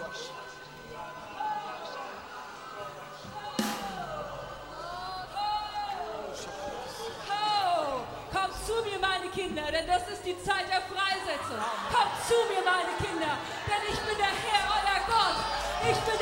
Kommt zu mir, meine Kinder, denn das ist die Zeit der Freisetzung. Kommt zu mir, meine Kinder, denn ich bin der Herr, euer Gott. Ich bin